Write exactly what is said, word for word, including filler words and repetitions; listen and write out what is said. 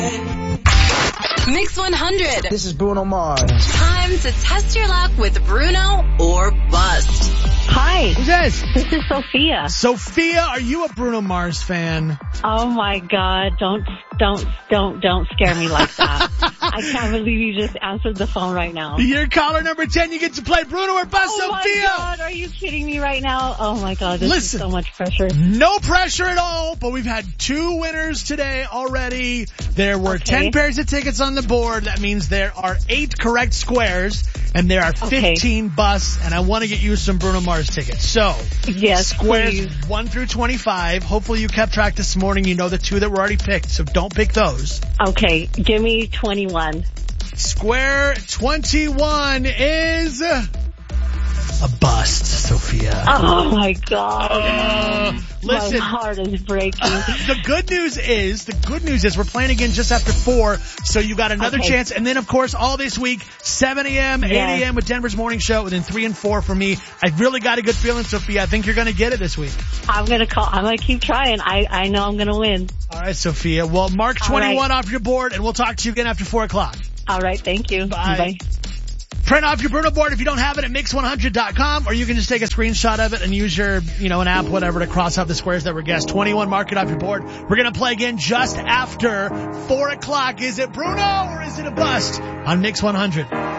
Mix one hundred. This is Bruno Mars. Time to test your luck with Bruno or bust. Hi, Who's this? this is Sophia. Sophia, are you a Bruno Mars fan? Oh my God, don't, don't, don't, don't scare me like that. I can't believe you just answered the phone right now. You're caller number ten. You get to play Bruno or bust, Oh Sophia. my God, are you kidding me right now? Oh my God, this Listen. is so much pressure. No pressure at all, but we've had two winners today already. There were Okay. ten pairs of tickets on the board. That means there are eight correct squares, and there are Okay. fifteen busts, and I want to get you some Bruno Mars tickets. So, Yes, squares please. one through twenty-five. Hopefully you kept track this morning. You know the two that were already picked, so don't pick those. Okay, give me twenty-one. Square twenty-one is a bust, Sophia. Oh my God. Uh, listen. My heart is breaking. The good news is, the good news is we're playing again just after four, so you got another Okay. chance. And then, of course, all this week, seven a.m., eight Yes. a.m. with Denver's Morning Show, and then three and four for me. I really got a good feeling, Sophia. I think you're going to get it this week. I'm gonna call, I'm gonna keep trying. I, I know I'm gonna win. All right, Sophia. Well, mark All twenty-one right. off your board, and we'll talk to you again after four o'clock. All right, thank you. Bye. Print off your Bruno board if you don't have it at mix one hundred dot com, or you can just take a screenshot of it and use your, you know, an app, whatever, to cross out the squares that were guessed. twenty-one, mark it off your board. We're going to play again just after four o'clock. Is it Bruno or is it a bust on Mix one hundred?